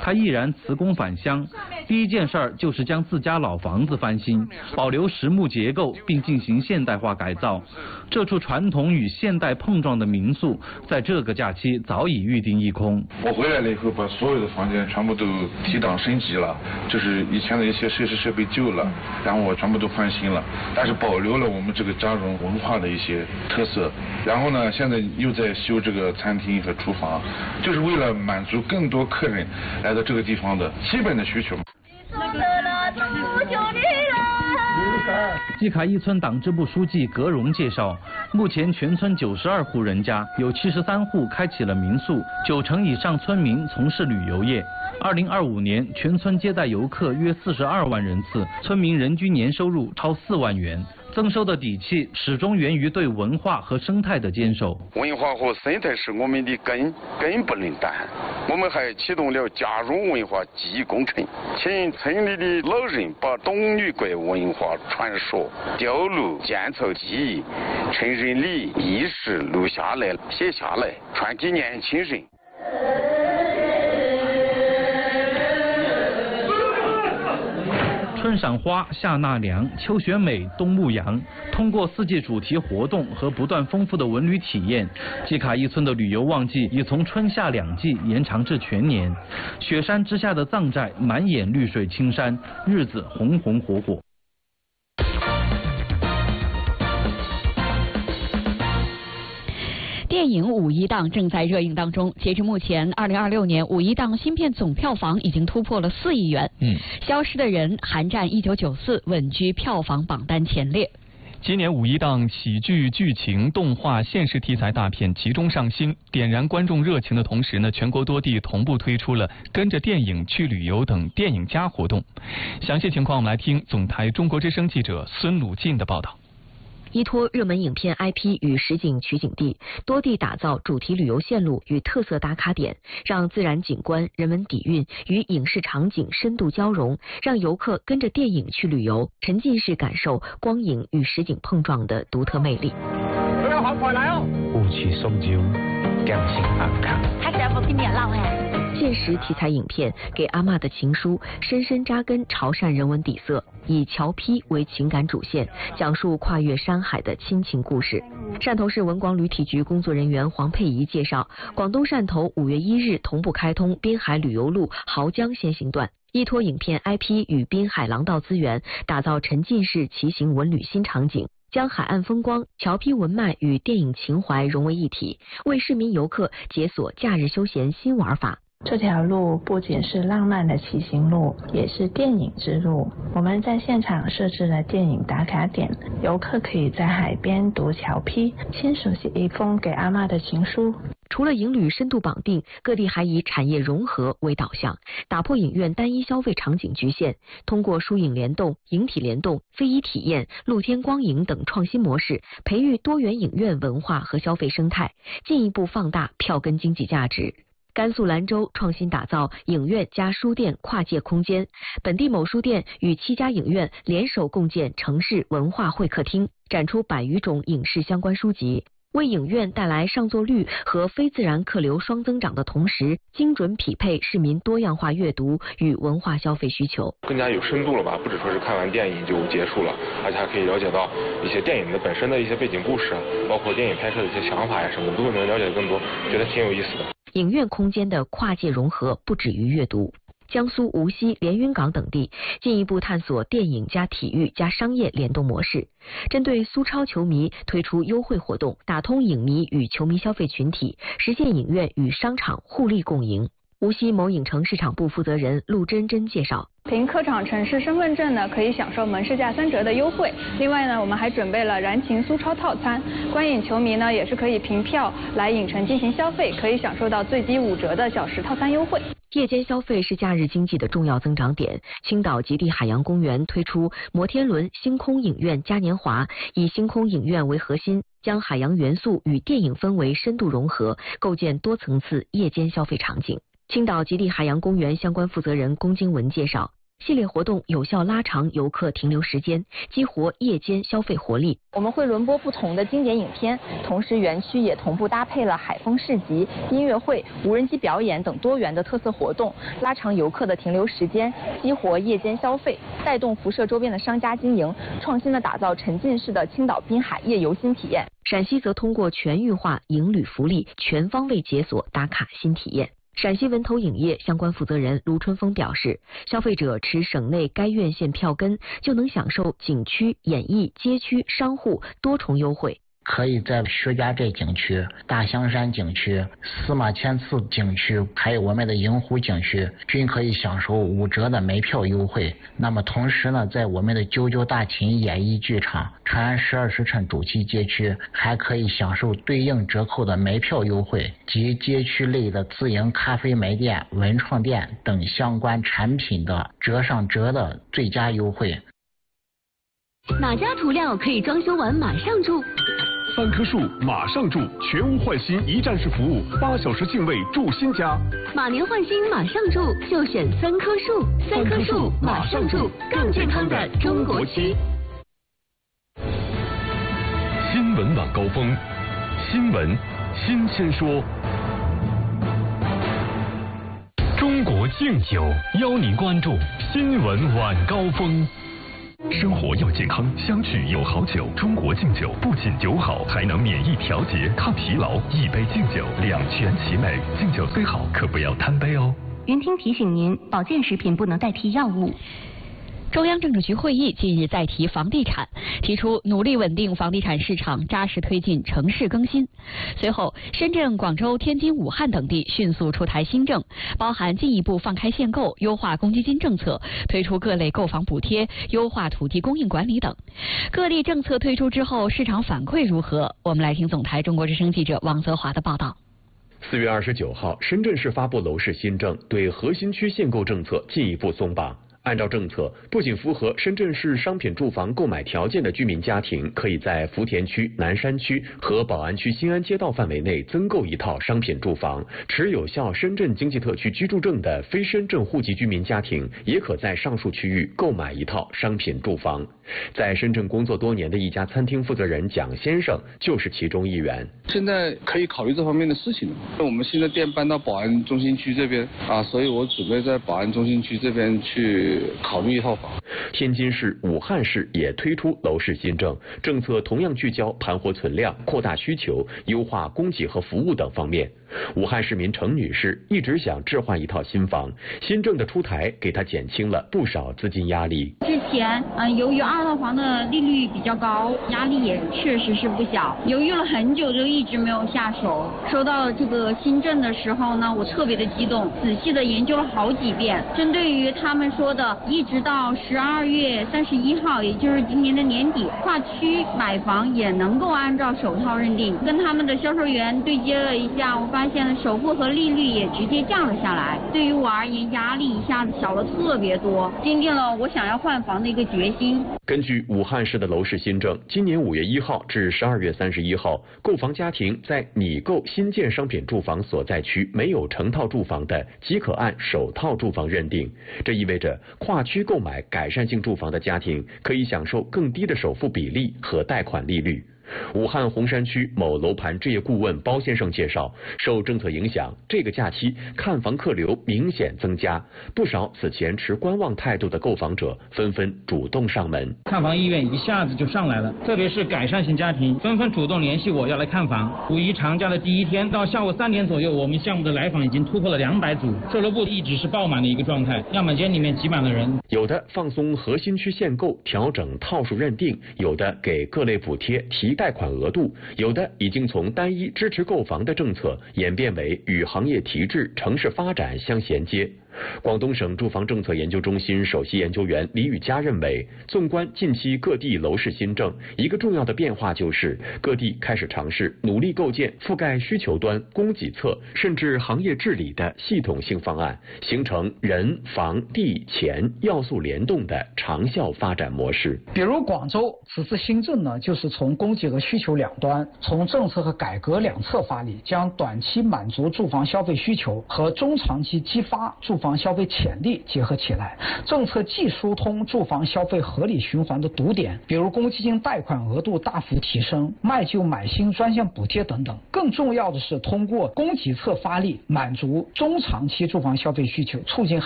他毅然辞工返乡，第一件事儿就是将自家老房子翻新，保留实木结构，并进行现代化改造。这处传统与现代碰撞的民宿，在这个假期早已预定一空。 我回来了以后，把所有的房间全部都提档升级了，就是以前的一些设施设备旧了，然后我全部都翻新了，但是保留了我们这个嘉绒文化的一些特色。然后呢，现在又在修这个餐厅和厨房，就是为了满足更多客人来到这个地方的基本的需求。 季卡一村党支部书记葛荣介绍，目前全村92户人家，有73户开启了民宿，9成以上村民从事旅游业。2025年，全村接待游客约42万人次，村民人均年收入超4万元。增收的底气始终源于对文化和生态的坚守。 文化和生态是我们的根不能断。我们还启动了嘉绒文化记忆工程，请村里的老人把董女国文化传说、雕录、建草技艺、成人礼仪式录下来、写下来，传给年轻人。 春赏花，夏纳凉，秋选美，冬牧羊。通过4季主题活动和不断丰富的文旅体验，季卡一村的旅游旺季已从春夏2季延长至全年。雪山之下的藏寨满眼绿水青山，日子红红火火。 电影《五一档》正在热映当中。截至目前，2026年《五一档》新片总票房已经突破了4亿元。消失的人寒战1994稳居票房榜单前列。 今年五一档喜剧、剧情、动画、现实题材大片集中上新，点燃观众热情的同时呢，全国多地同步推出了跟着电影去旅游等电影加活动。详细情况我们来听总台中国之声记者孙鲁进的报道。 依托热门影片 IP 与实景取景地，多地打造主题旅游线路与特色打卡点，让自然景观、人文底蕴与影视场景深度交融，让游客跟着电影去旅游，沉浸式感受光影与实景碰撞的独特魅力。 都有好快来哦！雾气送酒，感性安康。 他这不比你老哎。 现实题材影片《给阿嬷的情书》深深扎根潮汕人文底色，以侨批为情感主线，讲述跨越山海的亲情故事。汕头市文广旅体局工作人员黄佩仪介绍，广东汕头5月1日同步开通滨海旅游路濠江先行段，依托影片 IP 与滨海廊道资源，打造沉浸式骑行文旅新场景，将海岸风光、侨批文脉与电影情怀融为一体，为市民游客解锁假日休闲新玩法。 这条路不仅是浪漫的骑行路，也是电影之路。我们在现场设置了电影打卡点，游客可以在海边读侨批，亲手写一封给阿嬷的情书。 除了影旅深度绑定，各地还以产业融合为导向，打破影院单一消费场景局限，通过书影联动、影体联动、非遗体验、露天光影等创新模式，培育多元影院文化和消费生态，进一步放大票根经济价值。甘肃兰州创新打造影院加书店跨界空间，本地某书店与7家影院联手共建城市文化会客厅，展出100余种影视相关书籍，为影院带来上座率和非自然客流双增长的同时，精准匹配市民多样化阅读与文化消费需求。 更加有深度了吧，不只说是看完电影就结束了，而且还可以了解到一些电影的本身的一些背景故事，包括电影拍摄的一些想法呀什么，都能了解更多，觉得挺有意思的。 影院空间的跨界融合不止于阅读。江苏无锡、连云港等地进一步探索电影加体育加商业联动模式，针对苏超球迷推出优惠活动，打通影迷与球迷消费群体，实现影院与商场互利共赢。无锡某影城市场部负责人陆真真介绍， 凭客场城市身份证呢，可以享受门市价3折的优惠。另外呢，我们还准备了燃情苏超套餐，观影球迷呢也是可以凭票来影城进行消费，可以享受到最低5折的小时套餐优惠。 夜间消费是假日经济的重要增长点。青岛极地海洋公园推出摩天轮星空影院嘉年华，以星空影院为核心，将海洋元素与电影氛围深度融合，构建多层次夜间消费场景。青岛极地海洋公园相关负责人龚金文介绍， 系列活动有效拉长游客停留时间，激活夜间消费活力。 我们会轮播不同的经典影片，同时园区也同步搭配了海风市集、音乐会、无人机表演等多元的特色活动，拉长游客的停留时间，激活夜间消费，带动辐射周边的商家经营，创新的打造沉浸式的青岛滨海夜游新体验。 陕西则通过全域化营旅福利，全方位解锁打卡新体验。陕西文投影业相关负责人卢春风表示，消费者持省内该院线票根就能享受景区、演艺、街区、商户多重优惠。 可以在薛家寨景区、大香山景区、司马迁寺景区，还有我们的银湖景区，均可以享受5折的门票优惠。那么同时呢，在我们的九九大秦演艺剧场、长安12时辰主题街区，还可以享受对应折扣的门票优惠及街区类的自营咖啡门店、文创店等相关产品的折上折的最佳优惠。 哪家涂料可以装修完马上住？3棵树马上住，全屋换新一站式服务，8小时净位住新家。马年换新马上住，就选3棵树。3棵树马上住，更健康的中国区。 新闻晚高峰，新闻新鲜说。中国敬酒邀您关注新闻晚高峰。生活要健康，相聚有好酒。中国敬酒不仅酒好，还能免疫调节、抗疲劳。一杯敬酒，两全其美。敬酒虽好，可不要贪杯哦。 云听提醒您，保健食品不能代替药物。 中央政治局会议近日再提房地产，提出努力稳定房地产市场，扎实推进城市更新。随后，深圳、广州、天津、武汉等地迅速出台新政，包含进一步放开限购、优化公积金政策、推出各类购房补贴、优化土地供应管理等。各地政策推出之后，市场反馈如何？我们来听总台中国之声记者王泽华的报道。 4月29号，深圳市发布楼市新政，对核心区限购政策进一步松绑。按照政策，不仅符合深圳市商品住房购买条件的居民家庭，可以在福田区、南山区和宝安区新安街道范围内增购一套商品住房；持有效深圳经济特区居住证的非深圳户籍居民家庭，也可在上述区域购买一套商品住房。在深圳工作多年的一家餐厅负责人蒋先生就是其中一员。 现在可以考虑这方面的事情了。我们新的店搬到宝安中心区这边所以我准备在宝安中心区这边去考虑一套房。 天津市、武汉市也推出楼市新政，政策同样聚焦盘活存量、扩大需求、优化供给和服务等方面。武汉市民程女士一直想置换一套新房，新政的出台给她减轻了不少资金压力。 之前由于2套房的利率比较高，压力也确实是不小，犹豫了很久就一直没有下手。收到这个新政的时候呢，我特别的激动，仔细的研究了好几遍。针对于他们说的一直到12月31号，也就是今年的年底，跨区买房也能够按照首套认定。跟他们的销售员对接了一下，我发现首付和利率也直接降了下来。对于我而言，压力一下子小了特别多，坚定了我想要换房的一个决心。 根据武汉市的楼市新政，今年5月1号至12月31号，购房家庭在拟购新建商品住房所在区没有成套住房的，即可按首套住房认定。这意味着跨区购买改善性住房的家庭可以享受更低的首付比例和贷款利率。武汉洪山区某楼盘置业顾问包先生介绍，受政策影响，这个假期看房客流明显增加，不少此前持观望态度的购房者纷纷主动上门， 看房意愿一下子就上来了，特别是改善型家庭纷纷主动联系我要来看房。五一长假的第一天到下午3点左右，我们项目的来访已经突破了200组，售楼部一直是爆满的一个状态，样本间里面挤满了人。 有的放松核心区限购，调整套数认定，有的给各类补贴提贷款额度，有的已经从单一支持购房的政策演变为与行业提质、城市发展相衔接。广东省住房政策研究中心首席研究员李宇佳认为，纵观近期各地楼市新政，一个重要的变化就是各地开始尝试努力构建覆盖需求端、供给侧甚至行业治理的系统性方案，形成人、房、地、钱要素联动的长效发展模式。 比如广州此次新政呢，就是从供给几个需求两端，从政策和改革两侧发力，将短期满足住房消费需求和中长期激发住房消费潜力结合起来。政策既疏通住房消费合理循环的堵点，比如公积金贷款额度大幅提升、卖旧买新专项补贴等等，更重要的是通过供给侧发力，满足中长期住房消费需求，促进